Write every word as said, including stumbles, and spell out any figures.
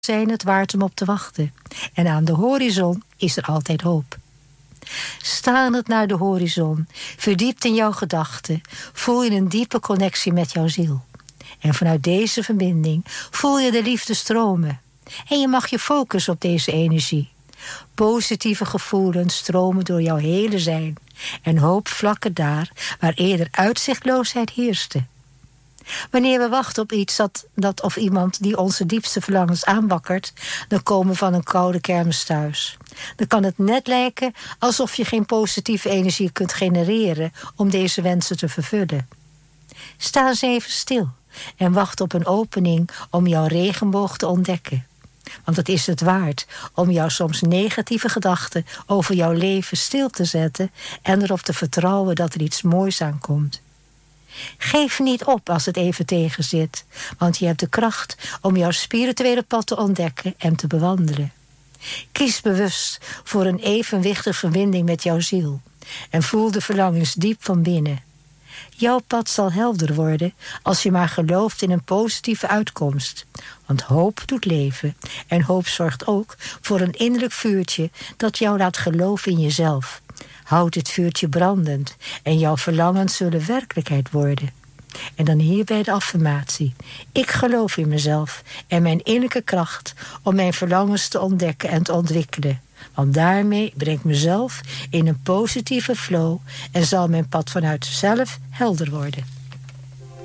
zijn het waard om op te wachten. En aan de horizon is er altijd hoop. Staand naar de horizon, verdiept in jouw gedachten, voel je een diepe connectie met jouw ziel. En vanuit deze verbinding voel je de liefde stromen. En je mag je focussen op deze energie. Positieve gevoelens stromen door jouw hele zijn. En hoop vlakken daar waar eerder uitzichtloosheid heerste. Wanneer we wachten op iets dat, dat of iemand die onze diepste verlangens aanwakkert, dan komen we van een koude kermis thuis. Dan kan het net lijken alsof je geen positieve energie kunt genereren om deze wensen te vervullen. Sta eens even stil en wacht op een opening om jouw regenboog te ontdekken. Want het is het waard om jouw soms negatieve gedachten over jouw leven stil te zetten en erop te vertrouwen dat er iets moois aankomt. Geef niet op als het even tegenzit, want je hebt de kracht om jouw spirituele pad te ontdekken en te bewandelen. Kies bewust voor een evenwichtige verbinding met jouw ziel en voel de verlangens diep van binnen. Jouw pad zal helder worden als je maar gelooft in een positieve uitkomst. Want hoop doet leven en hoop zorgt ook voor een innerlijk vuurtje dat jou laat geloven in jezelf. Houd het vuurtje brandend en jouw verlangens zullen werkelijkheid worden. En dan hierbij de affirmatie. Ik geloof in mezelf en mijn innerlijke kracht om mijn verlangens te ontdekken en te ontwikkelen. Want daarmee breng ik mezelf in een positieve flow en zal mijn pad vanuit zelf helder worden.